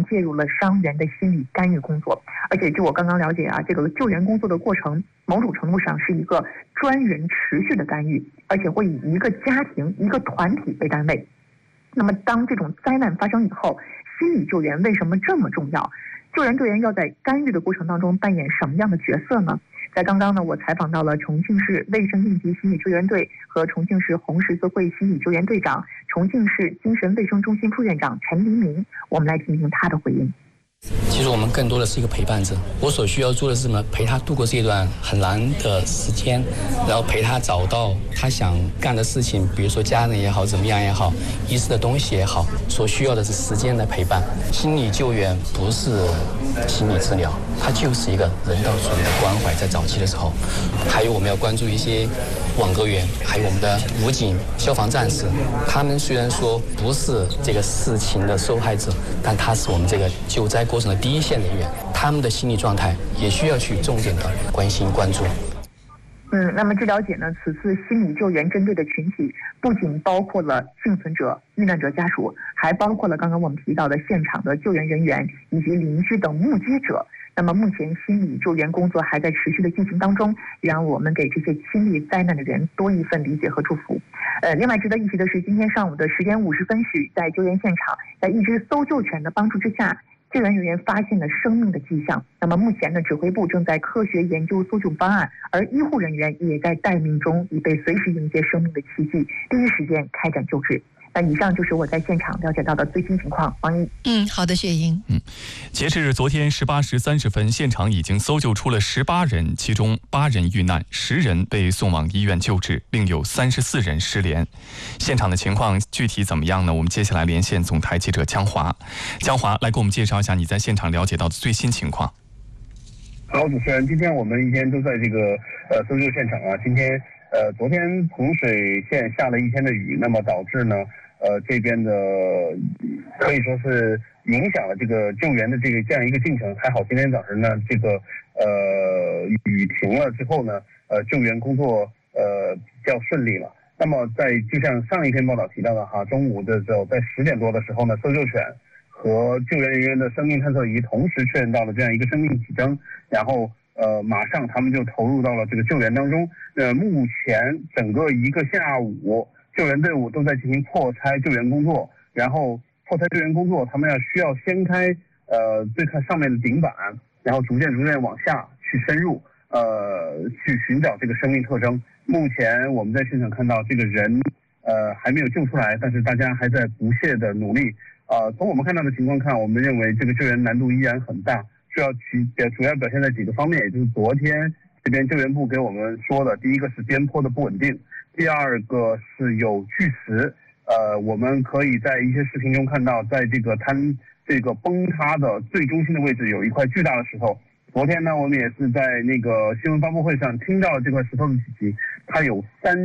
介入了伤员的心理干预工作。而且据我刚刚了解啊，这个救援工作的过程某种程度上是一个专人持续的干预，而且会以一个家庭、一个团体为单位。那么当这种灾难发生以后，心理救援为什么这么重要？救援队员要在干预的过程当中扮演什么样的角色呢？在刚刚呢，我采访到了重庆市卫生应急心理救援队和重庆市红十字会心理救援队长、重庆市精神卫生中心副院长陈黎明，我们来听听他的回应。 其实我们更多的是一个陪伴者，我所需要做的是什么？陪他度过这段很难的时间，然后陪他找到他想干的事情，比如说家人也好，怎么样也好，遗失的东西也好，所需要的是时间的陪伴。心理救援不是心理治疗，它就是一个人道主义的关怀，在早期的时候。还有我们要关注一些网格员，还有我们的武警、消防战士，他们虽然说不是这个事情的受害者，但他是我们这个救灾过程的第一线人员，他们的心理状态也需要去重点的关心关注。 那么据了解呢，此次心理救援针对的群体不仅包括了幸存者、遇难者家属，还包括了刚刚我们提到的现场的救援人员以及邻居等目击者。那么目前心理救援工作还在持续的进行当中，让我们给这些亲历灾难的人多一份理解和祝福。另外值得一提的是，今天上午的10点50分许，在救援现场，在一支搜救犬的帮助之下，救援人员发现了生命的迹象。那么目前呢，指挥部正在科学研究搜救方案，而医护人员也在待命中，以备随时迎接生命的奇迹，第一时间开展救治。那以上就是我在现场了解到的最新情况。王毅， 好的，雪莹。 截至昨天18时30分，现场已经搜救出了18人，其中8人遇难，10人被送往医院救治，另有34人失联。现场的情况具体怎么样呢？我们接下来连线总台记者江华。江华来给我们介绍一下你在现场了解到的最新情况。 好，主持人，今天我们一天都在这个搜救现场啊。今天昨天洪水县下了一天的雨，那么导致呢这边的可以说是影响了这个救援的这样一个进程。还好今天早晨呢，这个雨停了之后呢，救援工作比较顺利了。那么就像上一篇报道提到的哈，中午的时候在10点多的时候呢，搜救犬和救援人员的生命探测仪同时确认到了这样一个生命体征，然后马上他们就投入到了这个救援当中。目前整个一个下午，救援队伍都在进行破拆救援工作，然后破拆救援工作，他们需要掀开最看上面的顶板，然后逐渐往下去深入，去寻找这个生命特征。目前我们在现场看到这个人还没有救出来，但是大家还在不懈的努力。从我们看到的情况看，我们认为这个救援难度依然很大，主要表现在几个方面，也就是昨天这边救援部给我们说的，第一个是边坡的不稳定，第二个是有巨石。我们可以在一些视频中看到，在这个崩塌的最中心的位置有一块巨大的石头。昨天呢，我们也是在那个新闻发布会上听到了这块石头的体积，它有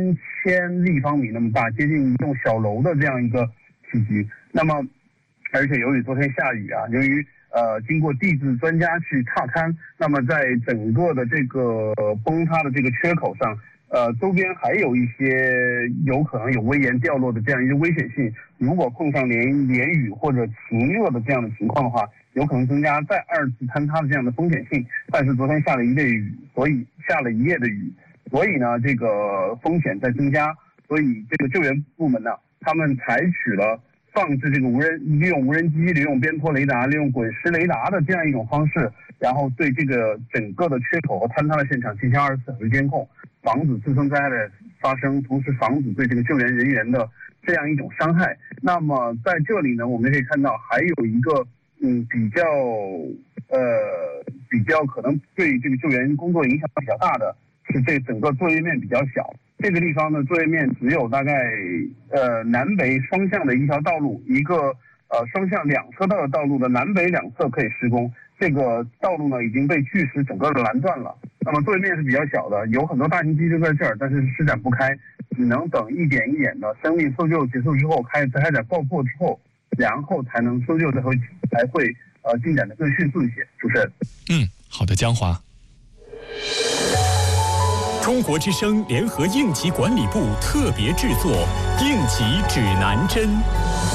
3000立方米那么大，接近一栋小楼的这样一个体积。那么而且由于昨天下雨啊，由于经过地质专家去踏勘，那么在整个的这个崩塌的这个缺口上，周边还有一些有可能有危岩掉落的这样一个危险性。如果碰上连雨或者晴热的这样的情况的话，有可能增加再2次坍塌的这样的风险性。但是昨天下了一夜的雨，所以呢，这个风险在增加。所以这个救援部门呢，他们采取了放置这个利用无人机、利用边坡雷达、利用滚石雷达的这样一种方式，然后对这个整个的缺口和坍塌的现场进行24小时监控，防止自身灾害的发生，同时防止对这个救援人员的这样一种伤害。那么在这里呢，我们可以看到还有一个比较可能对这个救援工作影响比较大的是这整个作业面比较小。这个地方呢，作业面只有大概南北双向的一条道路，一个双向2车道的道路的南北2侧可以施工。这个道路呢已经被巨石整个的拦断了。那么作业面是比较小的，有很多大型机就在这儿，但是施展不开，只能等一点一点的生命搜救结束之后，开展爆破之后，然后才能搜救才会进展的更迅速一些。主持人， 好的，江华。 中国之声联合应急管理部特别制作应急指南针。